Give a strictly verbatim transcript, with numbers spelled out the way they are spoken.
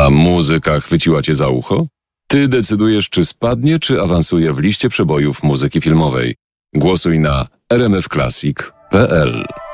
A muzyka chwyciła cię za ucho? Ty decydujesz, czy spadnie, czy awansuje w liście przebojów muzyki filmowej. Głosuj na r m f classic kropka p l.